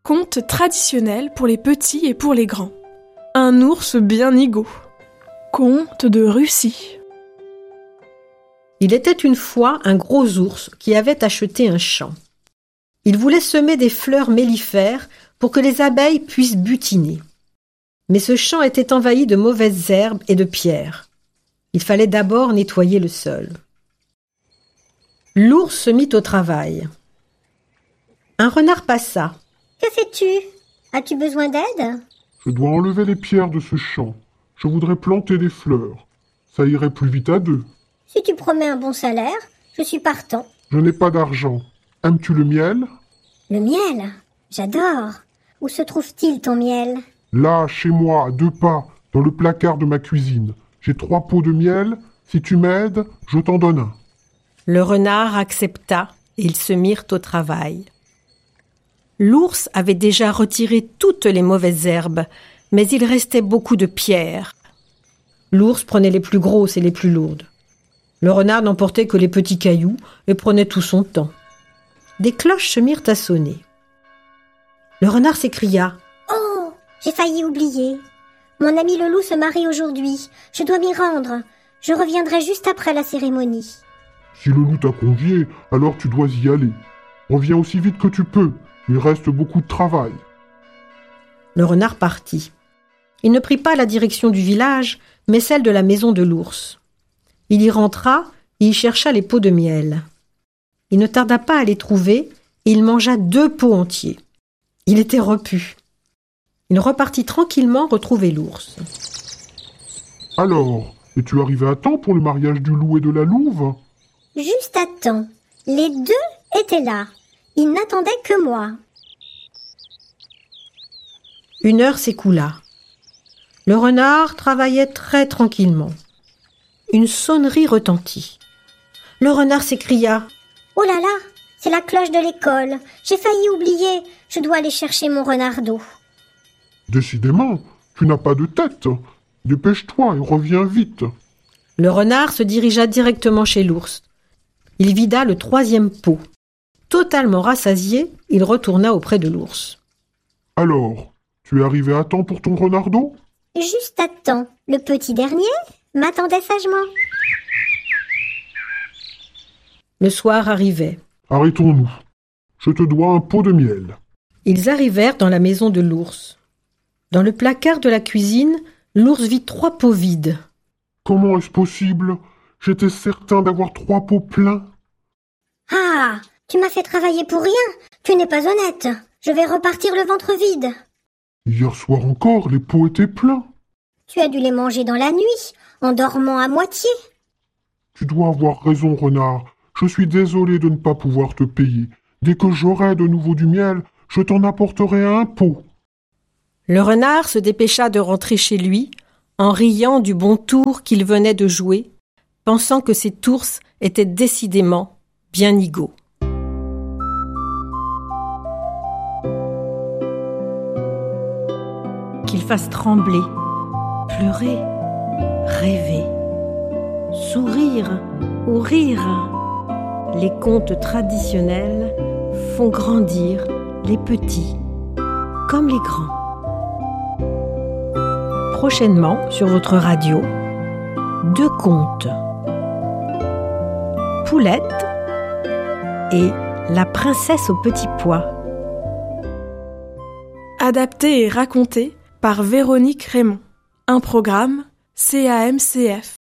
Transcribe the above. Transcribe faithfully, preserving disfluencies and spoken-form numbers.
Conte traditionnel pour les petits et pour les grands. Un ours bien nigaud. Conte de Russie. Il était une fois un gros ours qui avait acheté un champ. Il voulait semer des fleurs mellifères pour que les abeilles puissent butiner. Mais ce champ était envahi de mauvaises herbes et de pierres. Il fallait d'abord nettoyer le sol. L'ours se mit au travail. Un renard passa. « Que fais-tu ? As-tu besoin d'aide ?»« Je dois enlever les pierres de ce champ. Je voudrais planter des fleurs. Ça irait plus vite à deux. »« Si tu promets un bon salaire, je suis partant. »« Je n'ai pas d'argent. Aimes-tu le miel ?»« Le miel ? J'adore. Où se trouve-t-il ton miel ?»« Là, chez moi, à deux pas, dans le placard de ma cuisine. J'ai trois pots de miel. Si tu m'aides, je t'en donne un. » Le renard accepta et ils se mirent au travail. L'ours avait déjà retiré toutes les mauvaises herbes, mais il restait beaucoup de pierres. L'ours prenait les plus grosses et les plus lourdes. Le renard n'emportait que les petits cailloux et prenait tout son temps. Des cloches se mirent à sonner. Le renard s'écria « Oh, j'ai failli oublier. Mon ami le loup se marie aujourd'hui. Je dois m'y rendre. Je reviendrai juste après la cérémonie. » Si le loup t'a convié, alors tu dois y aller. Reviens aussi vite que tu peux. Il reste beaucoup de travail. Le renard partit. Il ne prit pas la direction du village, mais celle de la maison de l'ours. Il y rentra et y chercha les pots de miel. Il ne tarda pas à les trouver et il mangea deux pots entiers. Il était repu. Il repartit tranquillement retrouver l'ours. « Alors, es-tu arrivé à temps pour le mariage du loup et de la louve ?»« Juste à temps. Les deux étaient là. Ils n'attendaient que moi. » Une heure s'écoula. Le renard travaillait très tranquillement. Une sonnerie retentit. Le renard s'écria « Oh là là, c'est la cloche de l'école. J'ai failli oublier. Je dois aller chercher mon renardeau. » Décidément, tu n'as pas de tête. Dépêche-toi et reviens vite. Le renard se dirigea directement chez l'ours. Il vida le troisième pot. Totalement rassasié, il retourna auprès de l'ours. « Alors, tu es arrivé à temps pour ton renardeau ?»« Juste à temps. Le petit dernier m'attendait sagement. » Le soir arrivait. « Arrêtons-nous. Je te dois un pot de miel. » Ils arrivèrent dans la maison de l'ours. Dans le placard de la cuisine, l'ours vit trois pots vides. « Comment est-ce possible ? J'étais certain d'avoir trois pots pleins. »« Ah, tu m'as fait travailler pour rien. Tu n'es pas honnête. Je vais repartir le ventre vide. »« Hier soir encore, les pots étaient pleins. »« Tu as dû les manger dans la nuit, en dormant à moitié. »« Tu dois avoir raison, renard. Je suis désolé de ne pas pouvoir te payer. Dès que j'aurai de nouveau du miel, je t'en apporterai un pot. » Le renard se dépêcha de rentrer chez lui, en riant du bon tour qu'il venait de jouer, pensant que cet ours était décidément bien nigaud. Qu'il fasse trembler, pleurer, rêver, sourire ou rire, les contes traditionnels font grandir les petits comme les grands. Prochainement sur votre radio, deux contes. Poulette et la princesse aux petits pois. Adapté et raconté par Véronique Raymond. Un programme C A M C F.